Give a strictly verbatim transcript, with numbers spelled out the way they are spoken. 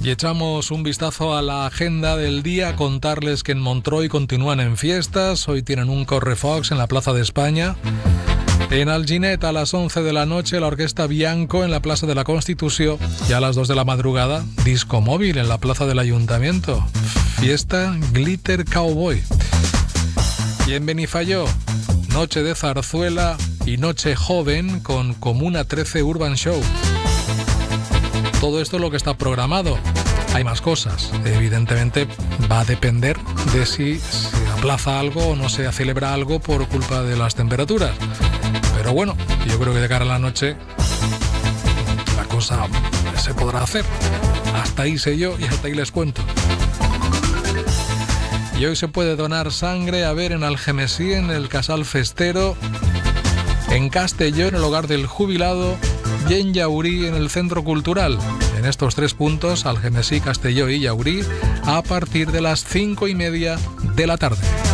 Y echamos un vistazo a la agenda del día, contarles que en Montroi continúan en fiestas, hoy tienen un correfox en la Plaza de España. En Alginet a las once de la noche la Orquesta Bianco en la Plaza de la Constitución y a las dos de la madrugada Disco Móvil en la Plaza del Ayuntamiento. Fiesta Glitter Cowboy. Y en Benifayó, noche de zarzuela y noche joven con Comuna trece Urban Show. Todo esto es lo que está programado. Hay más cosas. Evidentemente va a depender de si se aplaza algo o no se celebra algo por culpa de las temperaturas. Pero bueno, yo creo que de cara a la noche la cosa se podrá hacer. Hasta ahí sé yo y hasta ahí les cuento. Y hoy se puede donar sangre, a ver, en Algemesí, en el Casal Festero, en Castelló, en el Hogar del Jubilado, y en Llaurí, en el Centro Cultural. En estos tres puntos, Algemesí, Castelló y Llaurí, a partir de las cinco y media de la tarde.